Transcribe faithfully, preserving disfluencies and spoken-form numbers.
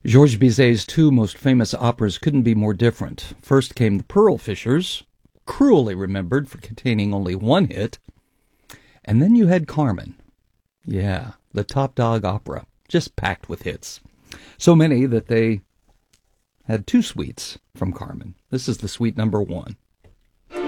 Georges Bizet's two most famous operas couldn't be more different. First came The Pearl Fishers, cruelly remembered for containing only one hit. And then you had Carmen. Yeah, the top dog opera, just packed with hits. So many that they had two suites from Carmen. This is the suite number one.